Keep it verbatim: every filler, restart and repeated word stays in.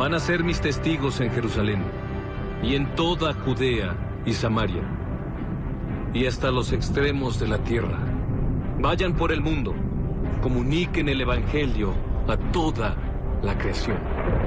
Van a ser mis testigos en Jerusalén, y en toda Judea y Samaria, y hasta los extremos de la tierra. Vayan por el mundo, comuniquen el Evangelio a toda la creación.